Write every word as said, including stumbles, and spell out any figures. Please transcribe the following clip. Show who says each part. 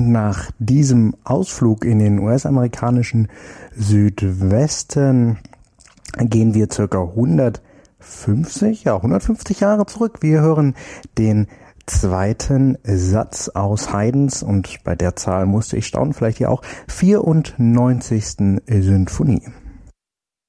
Speaker 1: Und nach diesem Ausflug in den U S-amerikanischen Südwesten gehen wir circa hundertfünfzig, ja, hundertfünfzig Jahre zurück. Wir hören den zweiten Satz aus Haydns, und bei der Zahl musste ich staunen, vielleicht ja auch, vierundneunzigsten Sinfonie.